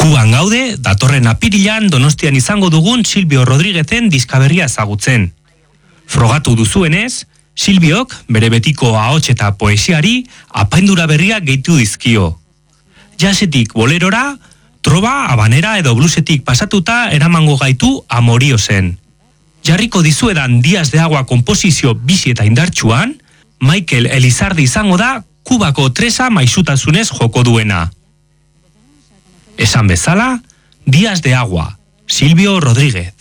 Kuban gaude, datorren apirilan Donostian izango dugun Silvio Rodríguezen diskaberria ezagutzen. Frogatu duzuenez, Silviok bere betiko ahots eta poesiari apaindura berria gehitu dizkio. Jazzetik bolerora, troba, habanera edo blusetik pasatuta eramango gaitu Amorio zen. Jarriko dizuedan Días de Agua konposizio bizi eta indartsuan, Michael Elizardi izango da Kubako tresa maisutasunez joko duena. Esan bezala, Días de Agua, Silvio Rodríguez.